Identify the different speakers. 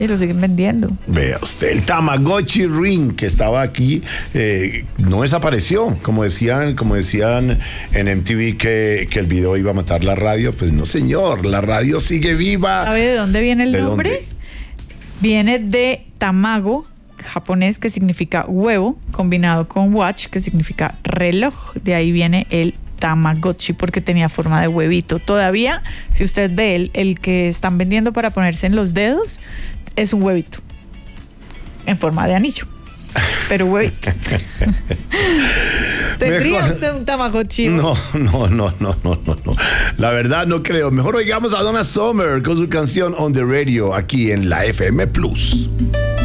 Speaker 1: Y lo siguen vendiendo.
Speaker 2: Vea usted, el Tamagotchi Ring que estaba aquí no desapareció. Como decían en MTV que el video iba a matar la radio. Pues no, señor, la radio sigue viva.
Speaker 1: ¿Sabe de dónde viene el
Speaker 2: ¿De
Speaker 1: nombre?
Speaker 2: dónde?
Speaker 1: Viene de tamago, japonés, que significa huevo, combinado con watch, que significa reloj. De ahí viene el Tamagotchi, porque tenía forma de huevito. Todavía, si usted ve el que están vendiendo para ponerse en los dedos, es un huevito en forma de anillo, pero huevito. ¿Tendría usted un Tamagotchi?
Speaker 2: No. La verdad no creo. Mejor oigamos a Donna Summer con su canción On the Radio aquí en la FM Plus.